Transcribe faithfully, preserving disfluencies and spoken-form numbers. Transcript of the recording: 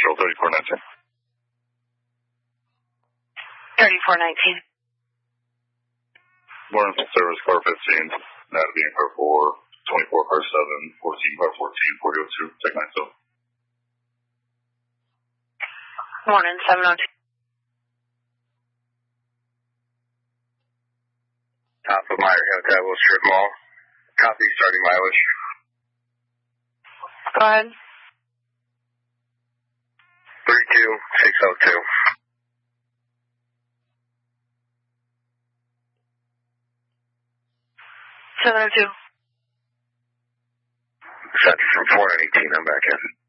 Patrol thirty-four nineteen. thirty-four nineteen. Morning service car fifteen. Natalie and car four, twenty-four car seven, fourteen car fourteen, forty oh two. Check nine still. Morning, seven oh two. Top of Meyer Hill, Devil Strip Mall. Copy, starting mileage. Go ahead. three two six oh two. seven oh two. Set from four eighteen, I'm back in.